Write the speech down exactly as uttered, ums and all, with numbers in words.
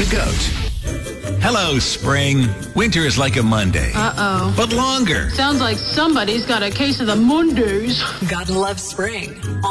the goat. Hello, spring. Winter is like a Monday. Uh-oh. But longer. Sounds like somebody's got a case of the Mondays. Gotta love spring.